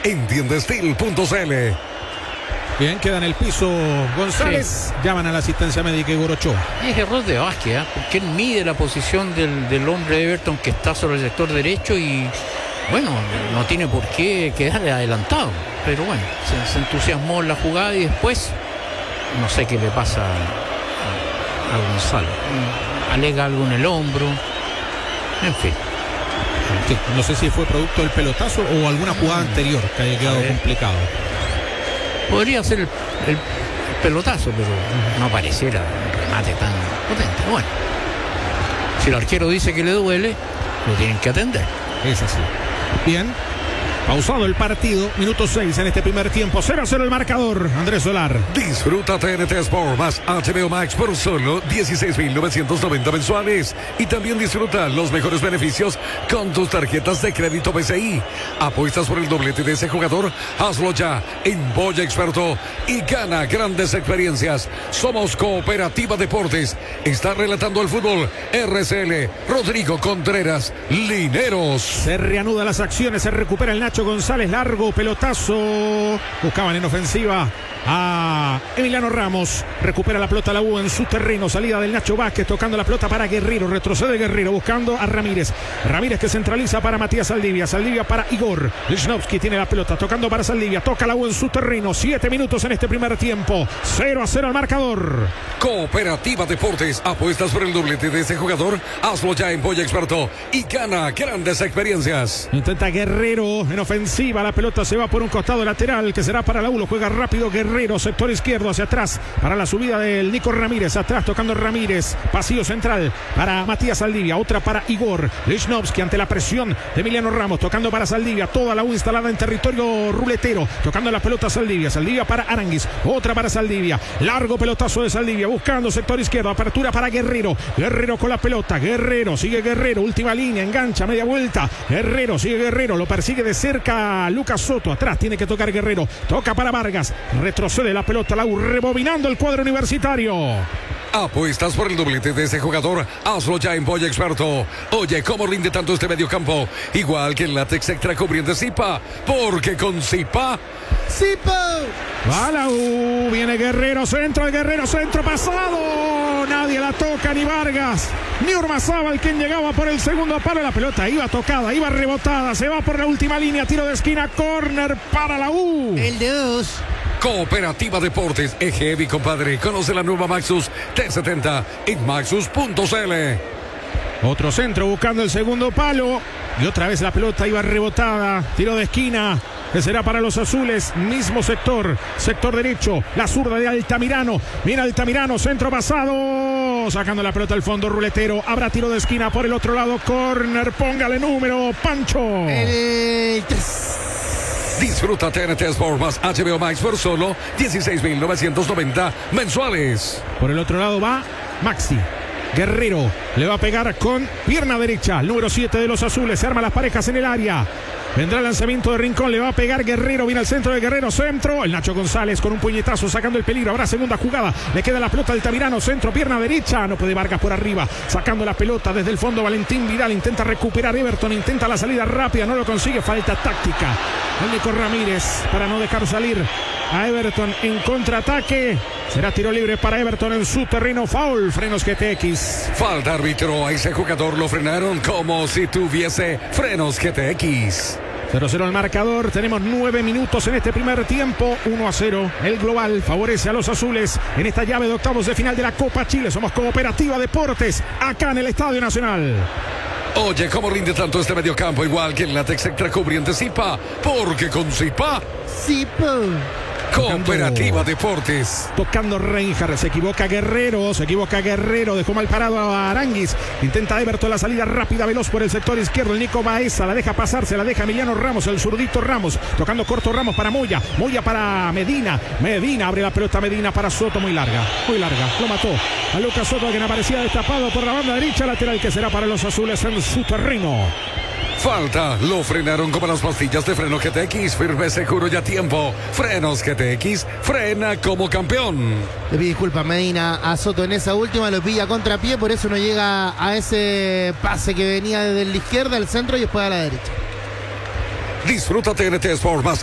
en tiendestil.cl. Bien, queda en el piso González. Sí. Llaman a la asistencia médica Igor Ochoa. Es error de Vázquez, porque él mide la posición del hombre de Everton que está sobre el sector derecho y, bueno, no tiene por qué quedar adelantado. Pero bueno, se entusiasmó en la jugada y después, no sé qué le pasa a González. Alega algo en el hombro. En fin. Sí, no sé si fue producto del pelotazo o alguna jugada anterior que haya quedado complicado. Podría ser el pelotazo, pero no pareciera un remate tan potente. Bueno, si el arquero dice que le duele, lo tienen que atender. Es así. Bien. Pausado el partido, minuto 6 en este primer tiempo, 0-0 el marcador. Andrés Solar. Disfruta TNT Sport más HBO Max por solo 16.990 mensuales. Y también disfruta los mejores beneficios con tus tarjetas de crédito BCI. Apuestas por el doblete de ese jugador, hazlo ya en Boya Experto y gana grandes experiencias. Somos Cooperativa Deportes. Está relatando el fútbol RCL Rodrigo Contreras Lineros. Se reanudan las acciones, se recupera el Nacho González, largo pelotazo. Buscaban en ofensiva a Emiliano Ramos. Recupera la pelota la U en su terreno. Salida del Nacho Vázquez tocando la pelota para Guerrero. Retrocede Guerrero buscando a Ramírez. Ramírez que centraliza para Matías Saldivia. Saldivia para Igor. Lichnowsky tiene la pelota tocando para Saldivia. Toca la U en su terreno. 7 minutos en este primer tiempo. 0-0 al marcador. Cooperativa Deportes. Apuestas por el doblete de ese jugador. Hazlo ya en Boya Experto y gana grandes experiencias. Intenta Guerrero en ofensiva. La pelota se va por un costado lateral que será para la U. Lo juega rápido Guerrero. Sector izquierdo hacia atrás para la subida del Nico Ramírez. Atrás tocando Ramírez. Pasillo central para Matías Saldivia. Otra para Igor Lichnowsky ante la presión de Emiliano Ramos. Tocando para Saldivia. Toda la U instalada en territorio ruletero. Tocando la pelota Saldivia. Saldivia para Aranguis. Otra para Saldivia. Largo pelotazo de Saldivia. Buscando sector izquierdo. Apertura para Guerrero. Guerrero con la pelota. Guerrero. Sigue Guerrero. Última línea. Engancha. Media vuelta. Guerrero. Sigue Guerrero. Lo persigue de cerca Lucas Soto. Atrás tiene que tocar Guerrero. Toca para Vargas. Retrocede la pelota. La U rebobinando el cuadro universitario. Apuestas por el doblete de ese jugador. Hazlo ya en Boya Experto. Oye, ¿cómo rinde tanto este mediocampo? Igual que el látex extra cubriente Zipa. Porque con Zipa... ¡Zipa! Va la U. Viene Guerrero. Centro. El Guerrero. Centro pasado. Nadie la toca. Ni Vargas. Ni Ormazábal, quien llegaba por el segundo palo. La pelota iba tocada. Iba rebotada. Se va por la última línea. Tiro de esquina. Córner para la U. El de dos. Cooperativa Deportes es heavy, compadre. Conoce la nueva Maxus T70 en maxus.cl. Otro centro buscando el segundo palo. Y otra vez la pelota iba rebotada. Tiro de esquina que será para los azules. Mismo sector. Sector derecho. La zurda de Altamirano. Viene Altamirano. Centro pasado. Sacando la pelota al fondo ruletero. Habrá tiro de esquina por el otro lado. Córner. Póngale número. Pancho. Disfruta TNT Sport más HBO Max por solo 16.990 mensuales. Por el otro lado va Maxi. Guerrero le va a pegar con pierna derecha. El número 7 de los azules. Se arman las parejas en el área. Vendrá el lanzamiento de Rincón, le va a pegar Guerrero, viene al centro de Guerrero, centro, el Nacho González con un puñetazo sacando el peligro, habrá segunda jugada, le queda la pelota al Altamirano, centro, pierna derecha, no puede Vargas por arriba, sacando la pelota desde el fondo, Valentín Vidal intenta recuperar Everton, intenta la salida rápida, no lo consigue, falta táctica, el Nico Ramírez para no dejar salir a Everton en contraataque. Será tiro libre para Everton en su terreno. Foul, frenos GTX. Falta árbitro, a ese jugador lo frenaron como si tuviese frenos GTX. 0-0 al marcador, tenemos 9 minutos en este primer tiempo, 1-0, el global favorece a los azules en esta llave de octavos de final de la Copa Chile. Somos Cooperativa Deportes, acá en el Estadio Nacional. Oye, ¿cómo rinde tanto este mediocampo? Igual que el látex extra cubriente Zipa, porque con Zipa... Zipa. Cooperativa Deportes. Tocando Reinhardt, se equivoca Guerrero, dejó mal parado a Aranguis, intenta Everton la salida rápida, veloz por el sector izquierdo, el Nico Baeza, la deja pasar, se la deja Emiliano Ramos, el zurdito Ramos, tocando corto Ramos para Moya para Medina abre la pelota Medina para Soto, muy larga, lo mató a Lucas Soto, quien aparecía destapado por la banda derecha, lateral que será para los azules en su terreno. Falta, lo frenaron como las pastillas de freno GTX, firme, seguro y a tiempo. Frenos GTX, frena como campeón. Le pide disculpas Medina a Soto en esa última, lo pilla a contrapié, por eso no llega a ese pase que venía desde la izquierda al centro y después a la derecha. Disfruta TNT Sport más